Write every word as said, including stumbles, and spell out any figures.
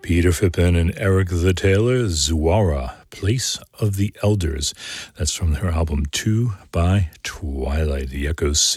Peter Fippen and Eric the Taylor, Zuara, Place of the Elders. That's from their album Two by Twilight. The Echoes